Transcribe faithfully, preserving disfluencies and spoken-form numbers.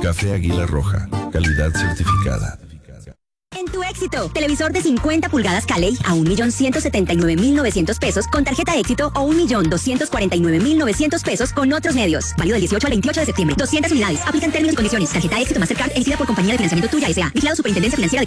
Café Águila Roja, calidad certificada. En tu éxito, televisor de cincuenta pulgadas Caley a un millón ciento setenta y nueve mil novecientos pesos con tarjeta éxito o un millón doscientos cuarenta y nueve mil novecientos pesos con otros medios. Válido del dieciocho al veintiocho de septiembre. doscientas unidades. Aplican términos y condiciones. Tarjeta éxito Mastercard elegida por compañía de financiamiento tuya S A. Vigilado Superintendencia Financiera de